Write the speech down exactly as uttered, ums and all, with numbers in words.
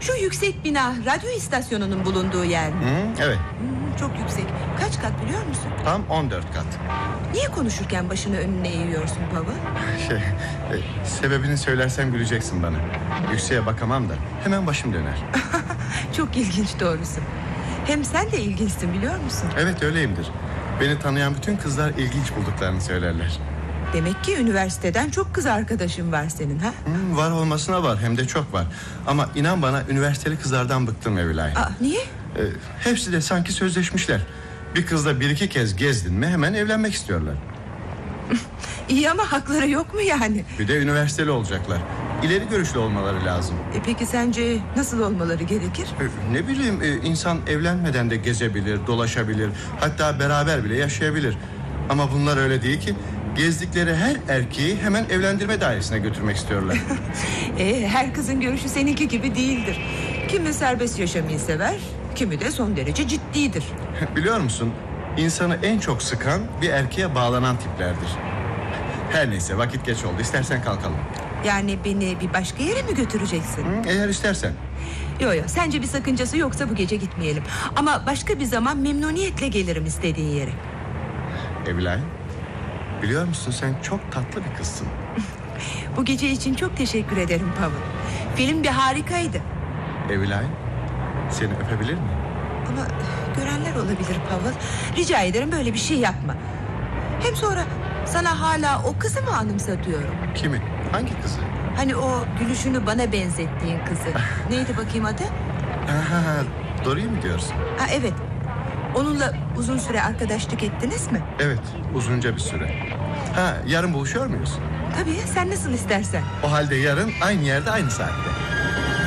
Şu yüksek bina radyo istasyonunun bulunduğu yer mi? Hı, evet. Hı, çok yüksek. Kaç kat biliyor musun? Tam on dört kat. Niye konuşurken başını önüne eğiyorsun Pavel? Şey, e, sebebini söylersem güleceksin bana. Yükseğe bakamam da hemen başım döner. Çok ilginç doğrusu. Hem sen de ilginçsin biliyor musun? Evet, öyleyimdir. Beni tanıyan bütün kızlar ilginç bulduklarını söylerler. Demek ki üniversiteden çok kız arkadaşın var senin, ha? Hı, var olmasına var, hem de çok var. Ama inan bana, üniversiteli kızlardan bıktım Evilay. Aa, niye? E, hepsi de sanki sözleşmişler. Bir kızla bir iki kez gezdin mi hemen evlenmek istiyorlar. İyi ama hakları yok mu yani? Bir de üniversiteli olacaklar. İleri görüşlü olmaları lazım. E peki sence nasıl olmaları gerekir? E, ne bileyim, e, insan evlenmeden de gezebilir, dolaşabilir, hatta beraber bile yaşayabilir. Ama bunlar öyle değil ki. Gezdikleri her erkeği hemen evlendirme dairesine götürmek istiyorlar. e, her kızın görüşü seninki gibi değildir. Kimi serbest yaşamayı sever, kimi de son derece ciddidir. Biliyor musun, insanı en çok sıkan bir erkeğe bağlanan tiplerdir. Her neyse, vakit geç oldu, istersen kalkalım. Yani beni bir başka yere mi götüreceksin? Hı, eğer istersen. Yok yok, sence bir sakıncası yoksa bu gece gitmeyelim. Ama başka bir zaman memnuniyetle gelirim istediğin yere. Evilay, biliyor musun, sen çok tatlı bir kızsın. Bu gece için çok teşekkür ederim Pavel. Film bir harikaydı. Evilay, seni öpebilir miyim? Ama görenler olabilir Pavel. Rica ederim böyle bir şey yapma. Hem sonra sana hala o kızı mı anımsatıyorum? Kimi? Hangi kızı? Hani o gülüşünü bana benzettiğin kızı. Neydi bakayım adı? Aha, Dory'i mi diyorsun? Ha, evet. Onunla uzun süre arkadaşlık ettiniz mi? Evet, uzunca bir süre. Ha, yarın buluşuyor muyuz? Tabii, sen nasıl istersen. O halde yarın aynı yerde aynı saatte.